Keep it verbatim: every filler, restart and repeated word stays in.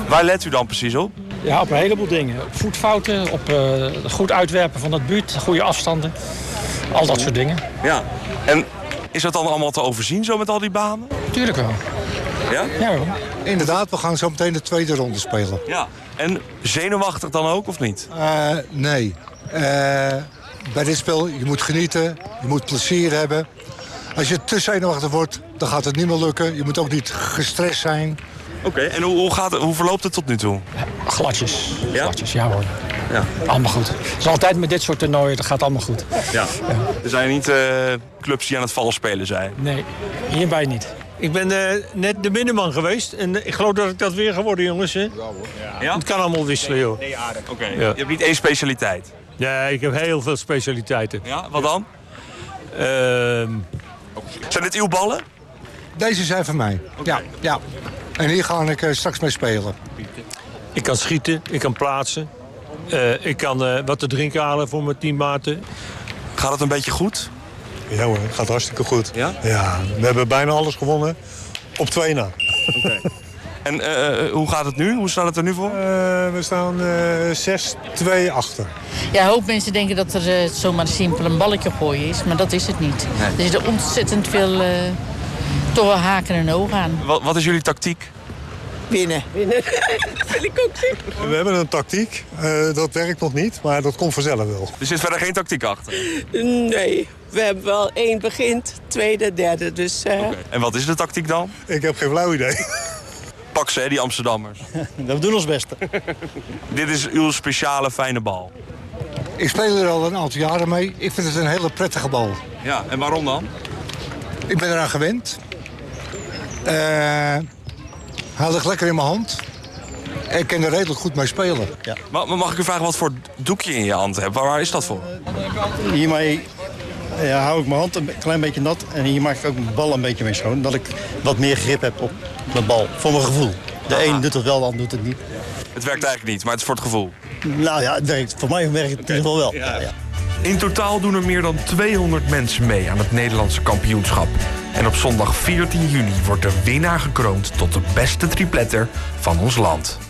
Waar let u dan precies op? Ja, op een heleboel dingen. Op voetfouten, op uh, goed uitwerpen van het buurt, goede afstanden. Al dat soort dingen. Ja. En is dat dan allemaal te overzien zo met al die banen? Tuurlijk wel. Ja? Ja wel. Inderdaad, we gaan zo meteen de tweede ronde spelen. Ja. En zenuwachtig dan ook, of niet? Uh, nee. Uh, bij dit spel, je moet genieten, je moet plezier hebben. Als je te zenuwachtig wordt, dan gaat het niet meer lukken. Je moet ook niet gestrest zijn. Oké, okay, en hoe, hoe, gaat het, hoe verloopt het tot nu toe? Ja, gladjes. Ja? Gladjes, ja hoor. Ja. Allemaal goed. Het is altijd met dit soort toernooien, dat gaat allemaal goed. Ja. Ja. Er zijn niet uh, clubs die aan het vallen spelen zijn? Nee, hierbij niet. Ik ben uh, net de binnenman geweest en ik geloof dat ik dat weer geworden, jongens. Hè? Ja, hoor. Ja. Het kan allemaal wisselen, joh. Nee, aardig. Oké, okay. Ja. Je hebt niet één specialiteit? Nee, ik heb heel veel specialiteiten. Ja, wat dan? Uh, zijn dit uw ballen? Deze zijn van mij. Okay. Ja, ja. En hier ga ik uh, straks mee spelen. Ik kan schieten, ik kan plaatsen. Uh, ik kan uh, wat te drinken halen voor mijn teammaten. Gaat het een beetje goed? Ja hoor, het gaat hartstikke goed. Ja? Ja, we hebben bijna alles gewonnen. Op twee na. Okay. En uh, hoe gaat het nu? Hoe staat het er nu voor? Uh, we staan uh, zes twee achter. Ja, een hoop mensen denken dat er uh, zomaar simpel een balletje gooien is. Maar dat is het niet. Nee. Er zitten ontzettend veel uh, toch wel haken en ogen aan. Wat, wat is jullie tactiek? Winnen. Winnen. Dat vind ik ook niet. We hebben een tactiek. Uh, dat werkt nog niet, maar dat komt vanzelf wel. Er zit verder geen tactiek achter? Nee. We hebben wel één begint, tweede, derde. Dus, uh... okay. En wat is de tactiek dan? Ik heb geen flauw idee. Pak ze, hè, die Amsterdammers. We doen ons best. Dit is uw speciale fijne bal. Ik speel er al een aantal jaren mee. Ik vind het een hele prettige bal. Ja, en waarom dan? Ik ben eraan gewend. Uh, hij ligt lekker in mijn hand. Ik kan er redelijk goed mee spelen. Ja. Maar mag ik u vragen wat voor doekje in je hand hebt? Waar, waar is dat voor? Hiermee ja, hou ik mijn hand een klein beetje nat. En hier maak ik ook mijn bal een beetje mee schoon. Dat ik wat meer grip heb op mijn bal. Voor mijn gevoel. De Aha. een doet het wel, de ander doet het niet. Het werkt eigenlijk niet, maar het is voor het gevoel. Nou ja, het werkt. Voor mij werkt het in ieder geval wel. Ja. Ja, ja. In totaal doen er meer dan tweehonderd mensen mee aan het Nederlandse kampioenschap. En op zondag veertien juni wordt de winnaar gekroond tot de beste tripletter van ons land.